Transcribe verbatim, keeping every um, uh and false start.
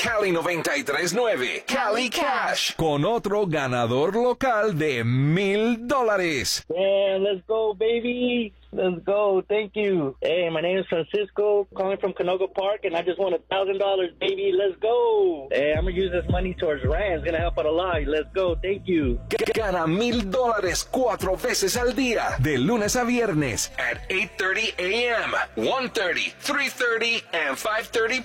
Cali noventa y tres punto nueve, Cali Cash, con otro ganador local de mil dólares. Yeah, let's go, baby. Let's go. Thank you. Hey, my name is Francisco, calling from Canoga Park, and I just won a thousand dollars, baby. Let's go. Hey, I'm gonna use this money towards rent. It's gonna help out a lot. Let's go. Thank you. Gana mil dólares cuatro veces al día, de lunes a viernes, at eight thirty a.m., one thirty, three thirty, and five thirty